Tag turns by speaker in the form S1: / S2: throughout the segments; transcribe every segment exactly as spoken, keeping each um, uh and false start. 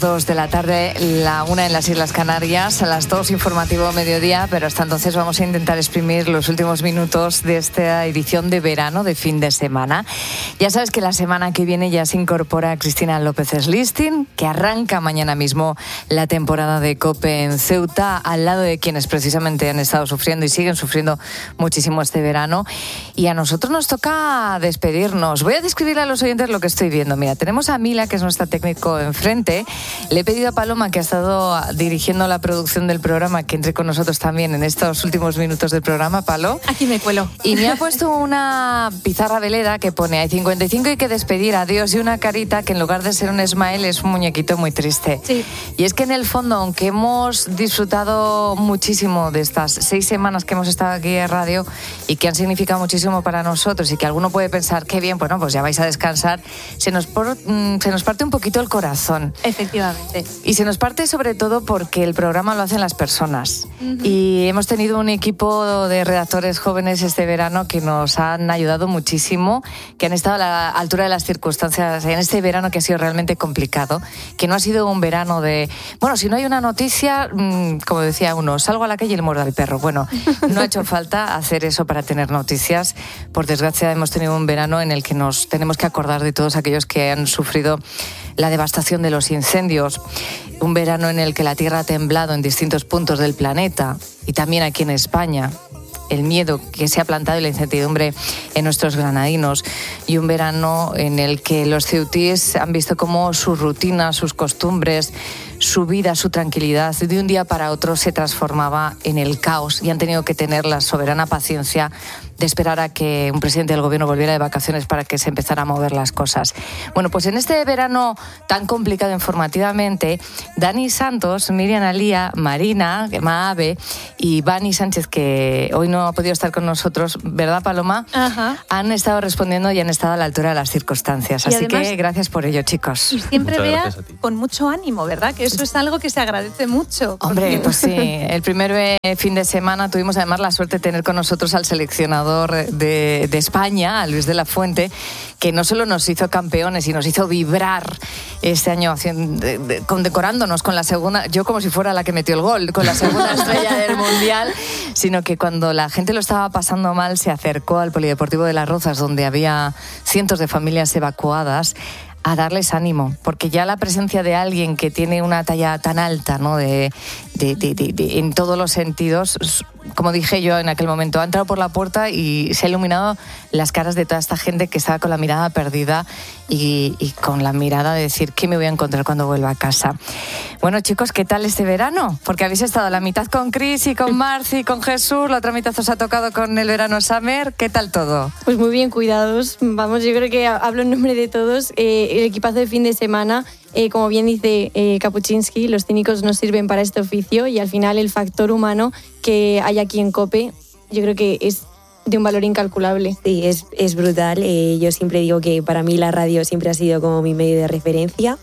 S1: Dos de la tarde, la una en las Islas Canarias, a las dos informativo mediodía, pero hasta entonces vamos a intentar exprimir los últimos minutos de esta edición de verano, de fin de semana. Ya sabes que la semana que viene ya se incorpora Cristina López Slistin, que arranca mañana mismo la temporada de COPE en Ceuta, al lado de quienes precisamente han estado sufriendo y siguen sufriendo muchísimo este verano. Y a nosotros nos toca despedirnos. Voy a describir a los oyentes lo que estoy viendo. Mira, tenemos a Mila, que es nuestra técnico enfrente. Le he pedido a Paloma, que ha estado dirigiendo la producción del programa, que entre con nosotros también en estos últimos minutos del programa. Palo.
S2: Aquí me cuelo.
S1: Y me ha puesto una pizarra veleda que pone: hay cincuenta y cinco, hay que despedir, adiós, y una carita que en lugar de ser un smile es un muñequito muy triste.
S2: Sí.
S1: Y es que en el fondo, aunque hemos disfrutado muchísimo de estas seis semanas que hemos estado aquí en radio y que han significado muchísimo para nosotros, y que alguno puede pensar, qué bien, bueno, pues ya vais a descansar, se nos, por, se nos parte un poquito el corazón.
S2: Efectivamente.
S1: Y se nos parte sobre todo porque el programa lo hacen las personas. Uh-huh. Y hemos tenido un equipo de redactores jóvenes este verano que nos han ayudado muchísimo, que han estado a la altura de las circunstancias en este verano que ha sido realmente complicado, que no ha sido un verano de, bueno, si no hay una noticia, como decía uno, salgo a la calle y le muerdo al perro. Bueno, no ha hecho falta hacer eso para tener noticias. Por desgracia, hemos tenido un verano en el que nos tenemos que acordar de todos aquellos que han sufrido la devastación de los incendios, un verano en el que la tierra ha temblado en distintos puntos del planeta y también aquí en España, el miedo que se ha plantado y la incertidumbre en nuestros granadinos, y un verano en el que los ceutíes han visto cómo sus rutinas, sus costumbres, su vida, su tranquilidad, de un día para otro se transformaba en el caos, y han tenido que tener la soberana paciencia de esperar a que un presidente del gobierno volviera de vacaciones para que se empezara a mover las cosas. Bueno, pues en este verano tan complicado informativamente, Dani Santos, Miriam Alía, Marina, Maave y Vani Sánchez, que hoy no ha podido estar con nosotros, ¿verdad, Paloma?
S2: Ajá.
S1: Han estado respondiendo y han estado a la altura de las circunstancias.
S2: Y
S1: Así
S2: además,
S1: que gracias por ello, chicos.
S2: Y siempre vea con mucho ánimo, ¿verdad? Que eso es algo que se agradece mucho.
S1: Hombre, pues sí. El primer fin de semana tuvimos además la suerte de tener con nosotros al seleccionador de, de España, a Luis de la Fuente, que no solo nos hizo campeones y nos hizo vibrar este año haciendo, de, de, condecorándonos con la segunda, yo como si fuera la que metió el gol, con la segunda estrella del Mundial, sino que cuando la gente lo estaba pasando mal se acercó al Polideportivo de Las Rozas, donde había cientos de familias evacuadas, a darles ánimo, porque ya la presencia de alguien que tiene una talla tan alta, ¿no? de, de, de, de, de, en todos los sentidos, como dije yo en aquel momento, ha entrado por la puerta y se ha iluminado las caras de toda esta gente que estaba con la mirada perdida y, y con la mirada de decir, ¿qué me voy a encontrar cuando vuelva a casa? Bueno, chicos, ¿qué tal este verano? Porque habéis estado la mitad con Cris y con Marci y con Jesús, la otra mitad os ha tocado con el verano Summer. ¿Qué tal todo?
S3: Pues muy bien cuidados. Vamos, yo creo que hablo en nombre de todos. Eh, el equipazo de fin de semana, eh, como bien dice eh, Kapuczynski, los cínicos nos sirven para este oficio, y al final el factor humano que hay aquí en COPE, yo creo que es de un valor incalculable.
S4: Sí, es, es brutal. Eh, yo siempre digo que para mí la radio siempre ha sido como mi medio de referencia,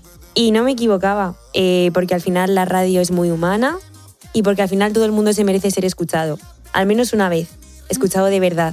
S4: y no me equivocaba, eh, porque al final la radio es muy humana y porque al final todo el mundo se merece ser escuchado, al menos una vez, escuchado de verdad.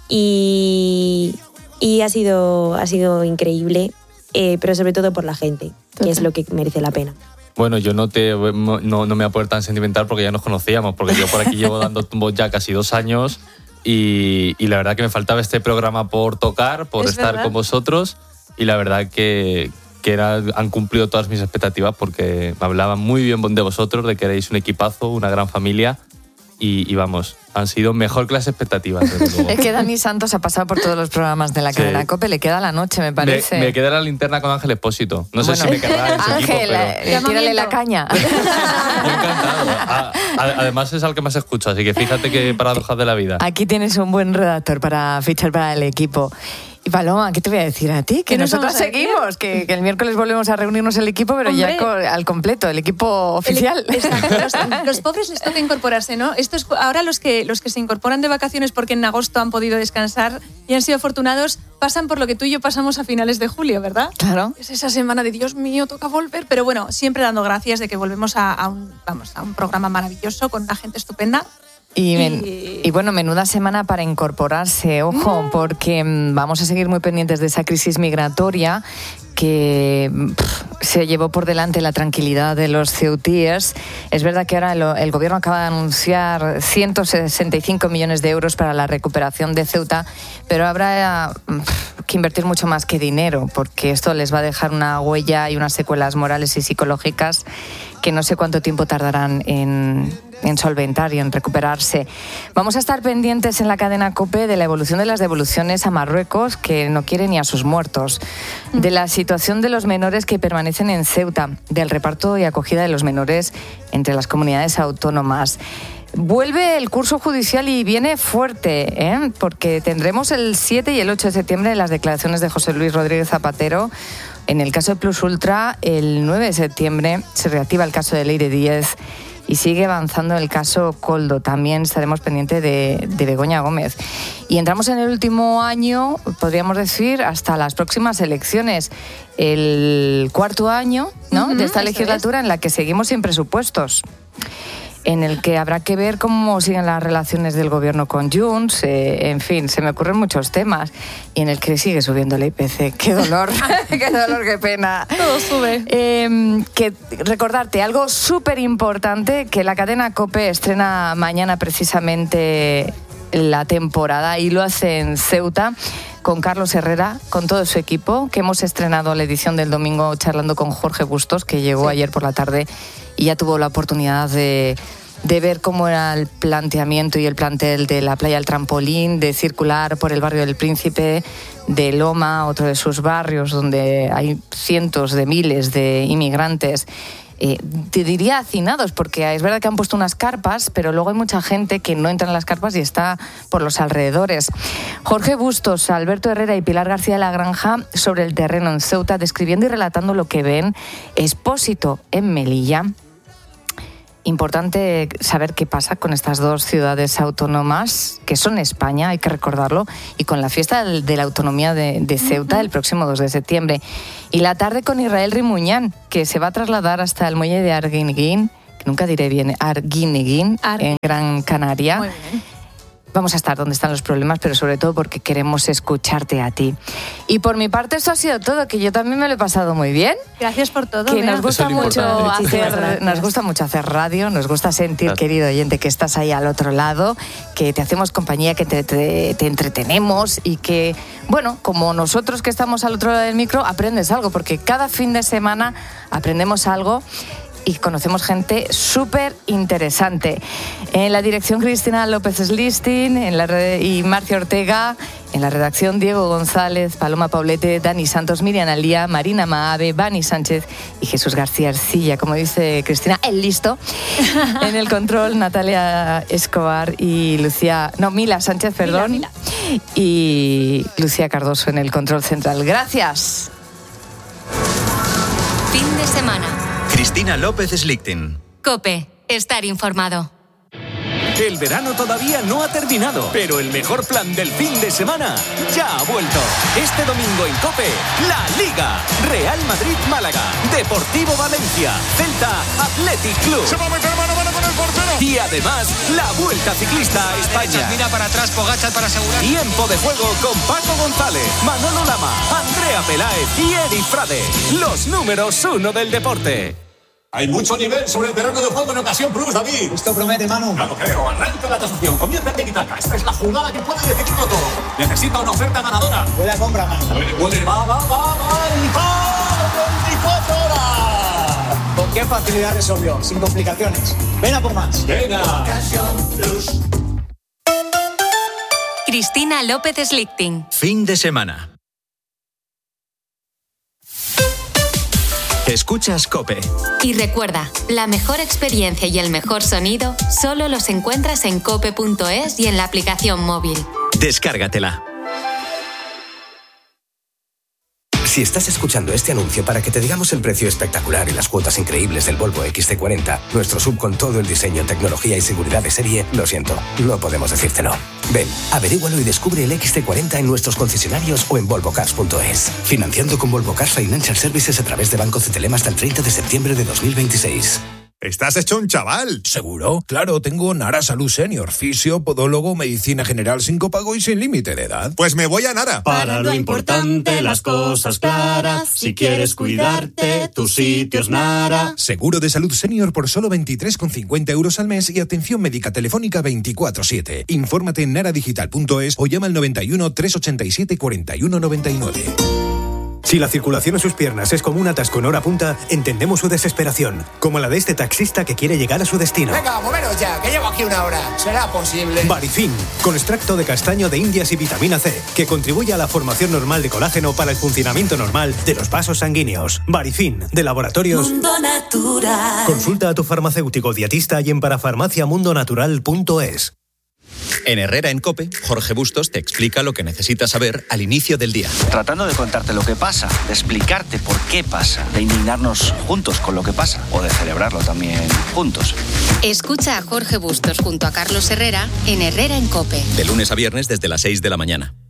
S4: Y, y ha sido, ha sido increíble, eh, pero sobre todo por la gente, Total. que es lo que merece la pena.
S5: Bueno, yo no, te, no, no me voy a poner tan sentimental porque ya nos conocíamos, porque yo por aquí llevo dando tumbos ya casi dos años y, y la verdad que me faltaba este programa por tocar, por
S2: ¿Es
S5: estar
S2: verdad?
S5: con vosotros, y la verdad que, que era, han cumplido todas mis expectativas porque me hablaban muy bien de vosotros, de que erais un equipazo, una gran familia. Y, y vamos, han sido mejor que las expectativas, desde luego.
S1: Es que Dani Santos ha pasado por todos los programas de la
S5: Sí.
S1: cadena COPE, le queda la noche, me parece.
S5: Me, me queda la linterna con Ángel Expósito. No sé
S1: Bueno,
S5: si me quedará en su
S1: Ángel,
S5: equipo, pero...
S1: eh, tírale la caña.
S5: Yo encantado. A, a, además es al que más escucho, así que fíjate qué paradojas de la vida.
S1: Aquí tienes un buen redactor para fichar para el equipo. Y Paloma, ¿qué te voy a decir a ti? Que
S2: ¿Qué nos
S1: nosotros
S2: vamos a decir?
S1: seguimos, que, que el miércoles volvemos a reunirnos el equipo, pero
S2: Hombre.
S1: ya co- al completo, el equipo oficial.
S2: El- exacto, los, los pobres les toca incorporarse, ¿no? Esto es, ahora los que, los que se incorporan de vacaciones porque en agosto han podido descansar y han sido afortunados, pasan por lo que tú y yo pasamos a finales de julio, ¿verdad?
S1: Claro.
S2: Es esa semana de Dios mío, toca volver, pero bueno, siempre dando gracias de que volvemos a, a, un, vamos, a un programa maravilloso con una gente estupenda.
S1: Y, men-
S2: Y-
S1: y bueno, menuda semana para incorporarse, ojo, porque mm, vamos a seguir muy pendientes de esa crisis migratoria que pff, se llevó por delante la tranquilidad de los ceutíes. Es verdad que ahora el, el gobierno acaba de anunciar ciento sesenta y cinco millones de euros para la recuperación de Ceuta, pero habrá pff, que invertir mucho más que dinero, porque esto les va a dejar una huella y unas secuelas morales y psicológicas que no sé cuánto tiempo tardarán en, en solventar y en recuperarse. Vamos a estar pendientes en la cadena COPE de la evolución de las devoluciones a Marruecos, que no quiere ni a sus muertos, de la situación de los menores que permanecen en Ceuta, del reparto y acogida de los menores entre las comunidades autónomas. Vuelve el curso judicial y viene fuerte, ¿eh? Porque tendremos el siete y el ocho de septiembre las declaraciones de José Luis Rodríguez Zapatero. En el caso de Plus Ultra, el nueve de septiembre se reactiva el caso de Leire Díez y sigue avanzando el caso Koldo. También estaremos pendientes de, de Begoña Gómez. Y entramos en el último año, podríamos decir, hasta las próximas elecciones. El cuarto año, ¿no?, uh-huh, de esta legislatura en la que seguimos sin presupuestos, en el que habrá que ver cómo siguen las relaciones del gobierno con Junts, eh, en fin, se me ocurren muchos temas, y en el que sigue subiendo el I P C. ¡Qué dolor! ¡Qué dolor, qué pena!
S2: Todo sube.
S1: Eh, que recordarte algo súper importante, que la cadena COPE estrena mañana precisamente la temporada, y lo hace en Ceuta, con Carlos Herrera, con todo su equipo, que hemos estrenado la edición del domingo charlando con Jorge Bustos, que llegó sí. ayer por la tarde y ya tuvo la oportunidad de, de ver cómo era el planteamiento y el plantel de la Playa del Trampolín, de circular por el barrio del Príncipe, de Loma, otro de sus barrios donde hay cientos de miles de inmigrantes. Eh, te diría hacinados, porque es verdad que han puesto unas carpas, pero luego hay mucha gente que no entra en las carpas y está por los alrededores. Jorge Bustos, Alberto Herrera y Pilar García de la Granja sobre el terreno en Ceuta, describiendo y relatando lo que ven. Expósito en Melilla. Importante saber qué pasa con estas dos ciudades autónomas, que son España, hay que recordarlo, y con la fiesta de la autonomía de, de Ceuta uh-huh. el próximo dos de septiembre. Y la tarde con Israel Rimuñán, que se va a trasladar hasta el muelle de Arguineguín, que nunca diré bien, Arguineguín, Ar- en Gran Canaria. Muy bien. Vamos a estar donde están los problemas, pero sobre todo porque queremos escucharte a ti. Y por mi parte eso ha sido todo, que yo también me lo he pasado muy bien.
S2: Gracias por todo.
S1: Que nos gusta mucho hacer, nos gusta mucho hacer radio, nos gusta sentir, claro, querido oyente, que estás ahí al otro lado, que te hacemos compañía, que te, te, te entretenemos y que, bueno, como nosotros que estamos al otro lado del micro, aprendes algo, porque cada fin de semana aprendemos algo y conocemos gente súper interesante. En la dirección Cristina López Slistin, en la red, y Marcia Ortega, en la redacción Diego González, Paloma Paulete, Dani Santos, Miriam Alía, Marina Maave, Bani Sánchez y Jesús García Arcilla, como dice Cristina, el listo. En el control Natalia Escobar y Lucía, no, Mila Sánchez, perdón, Mila, Mila. Y Lucía Cardoso en el control central. Gracias.
S6: Fin de semana.
S7: Cristina López Slichting.
S6: COPE. Estar informado.
S8: El verano todavía no ha terminado, pero el mejor plan del fin de semana ya ha vuelto. Este domingo en COPE, La Liga. Real Madrid-Málaga, Deportivo Valencia, Celta, Athletic Club.
S9: Se va a meter mano a mano con el portero.
S8: Y además, la Vuelta Ciclista a España.
S9: Mira para atrás, Pogačar para asegurar.
S8: Tiempo de juego con Paco González, Manolo Lama, Andrea Peláez y Edi Frade. Los números uno del deporte.
S10: Hay mucho nivel sobre el terreno de juego en ocasión plus, David.
S11: Esto promete, Manu.
S10: Claro, creo. Arranca la tasación. Comienza el Tiki-Taka. Esta es la jugada que puede decidirlo todo. Necesita una oferta ganadora.
S11: Buena compra, Manu.
S10: Puede, puede. Va, va, va, va. Y va. veinticuatro horas.
S11: ¿Con qué facilidad resolvió? Sin complicaciones. Ven a por más.
S10: Venga.
S11: Ocasión plus.
S6: Cristina López Slichting.
S7: Fin de semana. Escuchas COPE.
S6: Y recuerda, la mejor experiencia y el mejor sonido solo los encuentras en cope punto es y en la aplicación móvil.
S7: Descárgatela.
S12: Si estás escuchando este anuncio para que te digamos el precio espectacular y las cuotas increíbles del Volvo equis ce cuarenta, nuestro sub con todo el diseño, tecnología y seguridad de serie, lo siento, no podemos decírtelo. Ven, averígualo y descubre el equis ce cuarenta en nuestros concesionarios o en volvo cars punto es. Financiando con Volvo Cars Financial Services a través de Banco Cetelem hasta el treinta de septiembre de dos mil veintiséis.
S13: estás hecho un chaval.
S14: ¿Seguro? Claro, tengo Nara Salud Senior, fisio, podólogo, medicina general sin copago y sin límite de edad.
S13: Pues me voy a Nara.
S15: Para lo importante, las cosas claras. Si quieres cuidarte, tu sitio es Nara.
S14: Seguro de salud senior por solo veintitrés con cincuenta euros al mes y atención médica telefónica veinticuatro siete. Infórmate en naradigital punto es o llama al noventa y uno, trescientos ochenta y siete, cuarenta y uno noventa y nueve.
S16: Si la circulación en sus piernas es como un atasco en hora punta, entendemos su desesperación, como la de este taxista que quiere llegar a su destino.
S17: Venga, moveros ya, que llevo aquí una hora. ¿Será posible?
S16: Barifin, con extracto de castaño de indias y vitamina C, que contribuye a la formación normal de colágeno para el funcionamiento normal de los vasos sanguíneos. Barifin, de Laboratorios
S18: Mundo Natural.
S16: Consulta a tu farmacéutico dietista y en parafarmaciamundonatural punto es.
S7: En Herrera en COPE, Jorge Bustos te explica lo que necesitas saber al inicio del día.
S19: Tratando de contarte lo que pasa, de explicarte por qué pasa, de indignarnos juntos con lo que pasa o de celebrarlo también juntos.
S6: Escucha a Jorge Bustos junto a Carlos Herrera en Herrera en COPE.
S7: De lunes a viernes desde las seis de la mañana.